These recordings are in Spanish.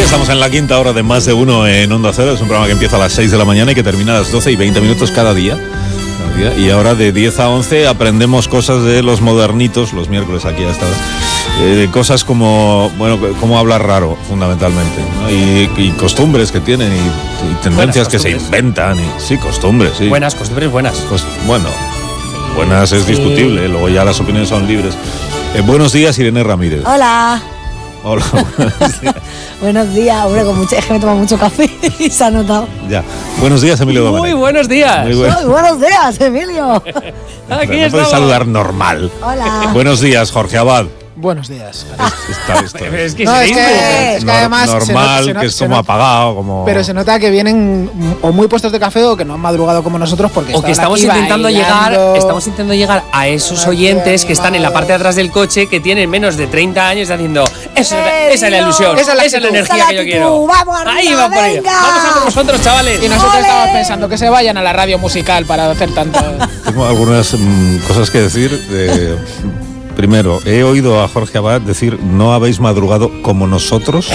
Estamos en la quinta hora de Más de Uno en Onda Cero. Es un programa que empieza a las 6 de la mañana y que termina a las 12 y 20 minutos cada día. Y ahora de 10 a 11 aprendemos cosas de los modernitos, los miércoles aquí a esta hora. Cosas como, bueno, cómo hablar raro, fundamentalmente, ¿no? Y costumbres que tienen y tendencias que se inventan. Sí, costumbres, sí. Buenas, costumbres buenas. Bueno, buenas es discutible, luego ya las opiniones son libres. Buenos días, Irene Ramírez. Hola. Hola, buenos días. Buenos días, hombre, es que me tomo mucho café y se ha notado. Ya. Buenos días, Emilio Domènech. Muy buenos días. Muy bueno. Buenos días, Emilio. Aquí No estamos. puedes saludar normal. Hola. Buenos días, Jorge Abad. Buenos días. Es que No, es es que además normal, que es como apagado, como... Pero se nota que vienen o muy puestos de café o que no han madrugado como nosotros porque O que estamos aquí intentando bailando. llegar a esos oyentes que están en la parte de atrás del coche, que tienen menos de 30 años, haciendo esa es la ilusión, esa es la energía que yo quiero. Vamos arriba, Ahí va por ahí. venga. Vamos a por vosotros, chavales. Y nosotros ¡Ole! estamos pensando que se vayan a la radio musical para hacer tanto. Tengo algunas cosas que decir. Primero, he oído a Jorge Abad decir no habéis madrugado como nosotros,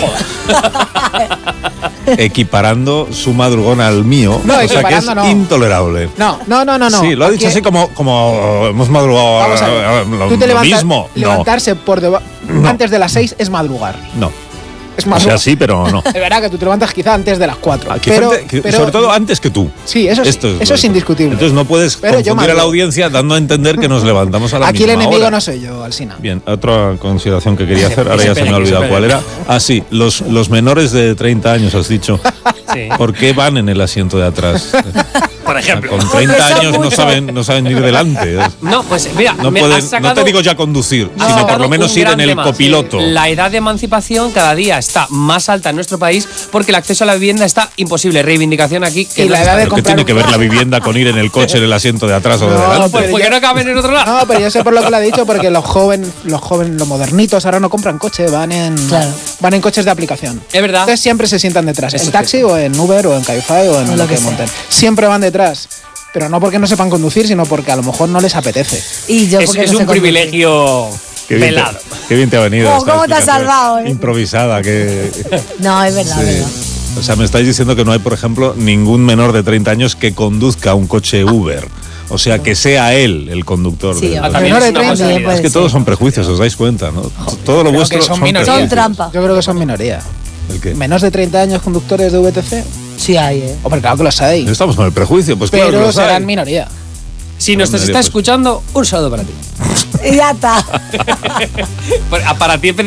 equiparando su madrugón al mío. No, o sea que es equiparando no. intolerable. No. Sí, lo ha dicho así como hemos madrugado. Vamos a ver. Tú te lo levantas, mismo. levantarse No. antes de las 6 es madrugar. No. Es O madrugar. sea, sí, pero no. Es verdad que tú te levantas quizá antes de las 4. Sobre todo antes que tú. Sí, eso es indiscutible. Entonces no puedes Pero yo confundir a la madrugo. audiencia dando a entender que nos levantamos a la Aquí misma el enemigo hora. no soy yo, Alsina. Bien, otra consideración que quería hacer, ahora se ya se me ha peleen, olvidado se cuál peleen. era. Ah, sí, los menores de 30 años, has dicho. Sí. ¿Por qué van en el asiento de atrás? Por ejemplo. Con 30 años no saben ir delante. No, pues mira, No, me has sacado, no te digo ya conducir, has sino por sacado lo menos un ir en gran el tema. copiloto. La edad de emancipación cada día está más alta en nuestro país porque el acceso a la vivienda está imposible. Reivindicación aquí. Que Y no la se edad está de ¿Pero qué tiene que ver la vivienda con ir en el coche en el asiento de atrás o de No, delante? Pues pero porque yo- no caben en otro lado. No, pero yo sé por lo que le he dicho, porque los modernitos ahora no compran coche, van en coches de aplicación. Es verdad. Entonces siempre se sientan detrás, Eso en es taxi cierto. o en Uber o en Cabify o en lo que monten. Siempre van detrás, pero no porque no sepan conducir, sino porque a lo mejor no les apetece. Y yo Es porque no un sé conducir. privilegio Qué bien, velado. qué bien te ha venido. Oh, esta ¿cómo te has explicación salvado, improvisada. No, es verdad, Sí. verdad. O sea, me estáis diciendo que no hay, por ejemplo, ningún menor de 30 años que conduzca un coche Uber. O sea, que sea él el conductor. Sí, de- hombre. También Menor es de una 30, posibilidad. puede Es que ser. todos son prejuicios, os dais cuenta, ¿no? Todo lo Creo vuestro que son son minorías. Son prejuicios. trampa. Yo creo que son minoría. ¿El qué? Menos de 30 años conductores de VTC. Sí hay, Hombre, claro que los hay. Estamos con el prejuicio, pues claro que Pero los hay. serán minoría. Si nos Pues, estás escuchando, un saludo para ti. Y ya está. Para ti